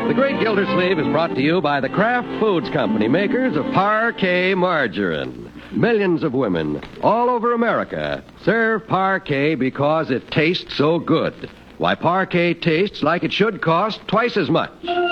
The Great Gildersleeve is brought to you by the Kraft Foods Company, makers of Parquet margarine. Millions of women all over America serve Parquet because it tastes so good. Why, Parquet tastes like it should cost twice as much.